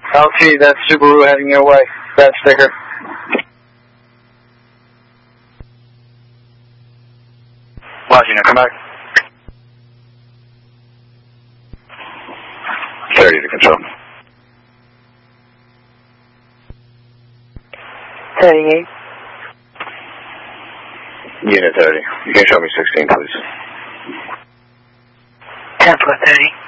LT, that's Subaru heading your way. Bad sticker. Washington, come back. 30 to control. 38. Unit 30. You can show me 16, please. 10-4-30.